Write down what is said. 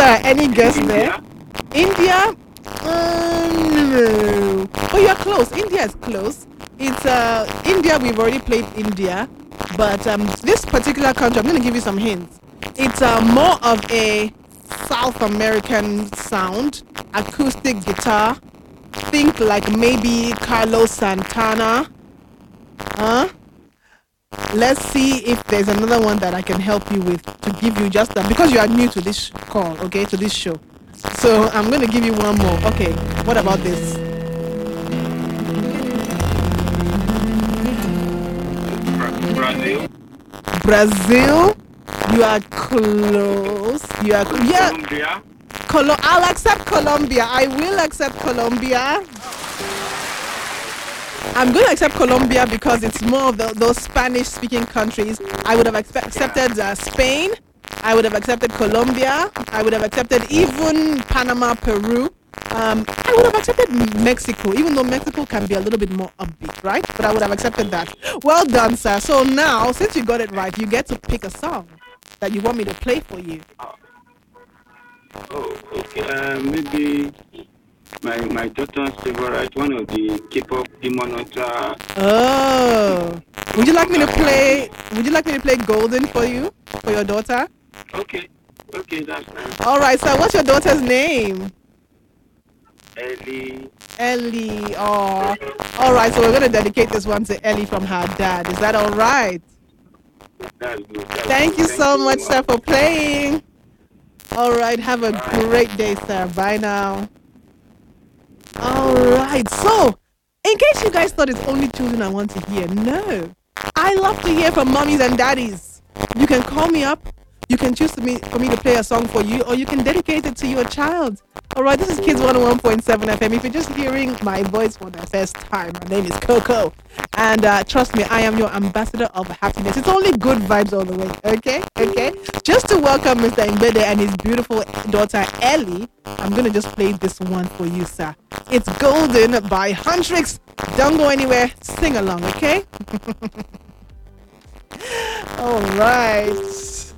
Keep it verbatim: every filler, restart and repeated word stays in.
sir. Any guess there? India? India? Um, no. Oh, you're close. India is close. It's uh India. We've already played India, but um this particular country, I'm going to give you some hints. It's uh, more of a South American sound, acoustic guitar. Think like maybe Carlos Santana. Huh? Let's see if there's another one that I can help you with to give you just that, because you are new to this call, okay, to this show. So I'm going to give you one more. Okay, what about this? Bra- Brazil? Brazil? You are close. You are yeah. Colombia? Colo- I'll accept Colombia. I will accept Colombia. I'm going to accept Colombia because it's more of the, those Spanish-speaking countries. I would have expe- accepted uh, Spain. I would have accepted Colombia. I would have accepted even Panama, Peru. Um, I would have accepted Mexico, even though Mexico can be a little bit more upbeat, right? But I would have accepted that. Well done, sir. So now, since you got it right, you get to pick a song that you want me to play for you. Oh, okay. Uh, maybe my my daughter's favorite, one of the K-pop Demon Hunter. Oh, would you like me to play? Would you like me to play Golden for you, for your daughter? Okay, okay, that's nice. All right, sir. What's your daughter's name? Ellie. Ellie. Oh, all right. So we're gonna dedicate this one to Ellie from her dad. Is that all right? That's good. That's Thank good. you so much, sir, for playing. All right. Have a great day, sir. Bye now. All right. So, in case you guys thought it's only children I want to hear, no. I love to hear from mommies and daddies. You can call me up. You can choose to me, for me to play a song for you, or you can dedicate it to your child. All right, this is Kids one oh one point seven F M. If you're just hearing my voice for the first time, my name is Coco. And uh, trust me, I am your ambassador of happiness. It's only good vibes all the way, okay? Okay? Just to welcome Mister Mbede and his beautiful daughter, Ellie, I'm going to just play this one for you, sir. It's Golden by Huntrix. Don't go anywhere. Sing along, okay? All right.